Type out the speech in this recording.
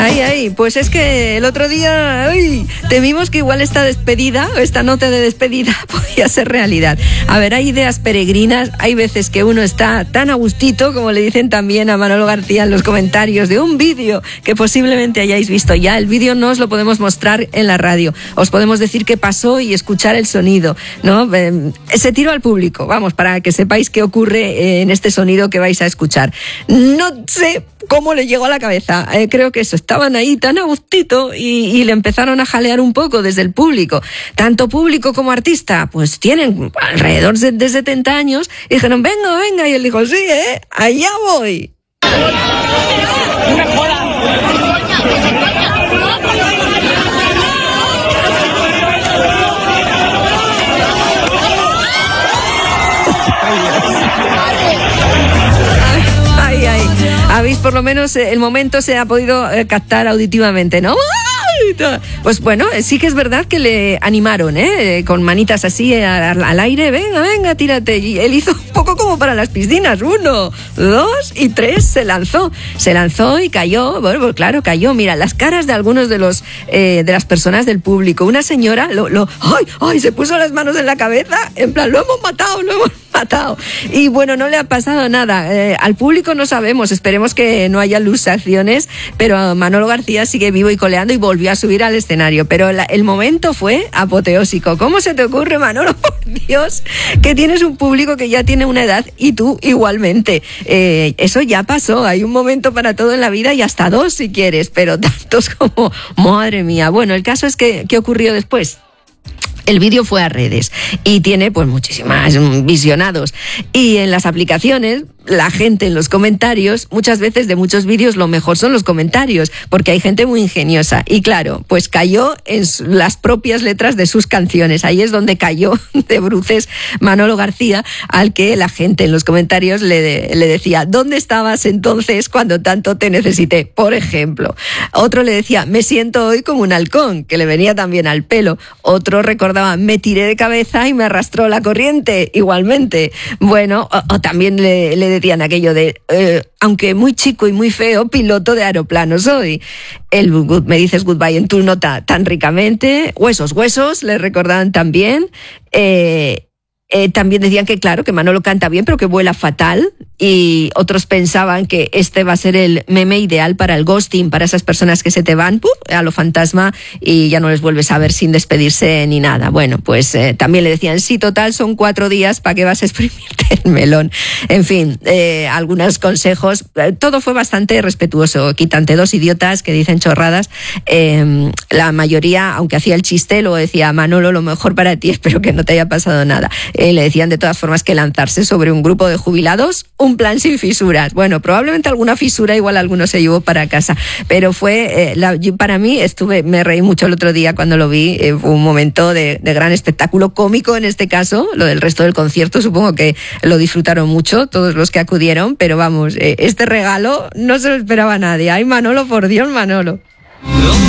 Ay, pues es que el otro día temimos que igual esta despedida, o esta nota de despedida, podía ser realidad. A ver, hay ideas peregrinas, hay veces que uno está tan a gustito, como le dicen también a Manolo García en los comentarios, de un vídeo que posiblemente hayáis visto ya. El vídeo no os lo podemos mostrar en la radio, os podemos decir qué pasó y escuchar el sonido, ¿no? Ese tiro al público, vamos, para que sepáis qué ocurre en este sonido que vais a escuchar. No sé cómo le llegó a la cabeza, creo que eso, estaban ahí tan a gustito y le empezaron a jalear un poco desde el público, tanto público como artista, pues tienen alrededor de 70 años, y dijeron, venga, y él dijo, sí, allá voy. Habéis, por lo menos, el momento se ha podido captar auditivamente, ¿no? Pues bueno, sí que es verdad que le animaron, con manitas así al aire, venga, tírate. Y él hizo un poco como para las piscinas, 1, 2 y 3, se lanzó y cayó. Bueno, pues claro, cayó. Mira, las caras de algunos de las personas del público. Una señora se puso las manos en la cabeza, en plan, lo hemos matado. Y bueno, no le ha pasado nada. Al público no sabemos, esperemos que no haya luxaciones, pero Manolo García sigue vivo y coleando y volvió a subir al escenario. Pero el momento fue apoteósico. ¿Cómo se te ocurre, Manolo? Por Dios, que tienes un público que ya tiene una edad y tú igualmente. Eso ya pasó, hay un momento para todo en la vida y hasta 2 si quieres, pero tantos como, madre mía. Bueno, el caso es que, ¿qué ocurrió después? El vídeo fue a redes y tiene pues muchísimas visionados, y en las aplicaciones la gente en los comentarios, muchas veces de muchos vídeos lo mejor son los comentarios, porque hay gente muy ingeniosa y claro, pues cayó en las propias letras de sus canciones. Ahí es donde cayó de bruces Manolo García, al que la gente en los comentarios le decía, ¿dónde estabas entonces cuando tanto te necesité? Por ejemplo. Otro le decía, me siento hoy como un halcón, que le venía también al pelo. Otro recordaba, me tiré de cabeza y me arrastró la corriente, igualmente. Bueno, o también le decían aquello de, aunque muy chico y muy feo, piloto de aeroplano soy. Me dices goodbye en tu nota tan ricamente. Huesos, le recordaban también. También decían que claro, que Manolo canta bien, pero que vuela fatal. Y otros pensaban que este va a ser el meme ideal para el ghosting, para esas personas que se te van a lo fantasma y ya no les vuelves a ver sin despedirse ni nada. Bueno, pues también le decían, sí, total, son 4 días, ¿para qué vas a exprimirte el melón? En fin, algunos consejos. Todo fue bastante respetuoso, quitante 2 idiotas que dicen chorradas. La mayoría, aunque hacía el chiste, luego decía, Manolo, lo mejor para ti, espero que no te haya pasado nada. Le decían de todas formas que lanzarse sobre un grupo de jubilados, un plan sin fisuras. Bueno, probablemente alguna fisura igual alguno se llevó para casa, pero fue, para mí, me reí mucho el otro día cuando lo vi. Fue un momento de gran espectáculo cómico en este caso. Lo del resto del concierto supongo que lo disfrutaron mucho todos los que acudieron, pero vamos, este regalo no se lo esperaba nadie. Ay, Manolo, por Dios, Manolo.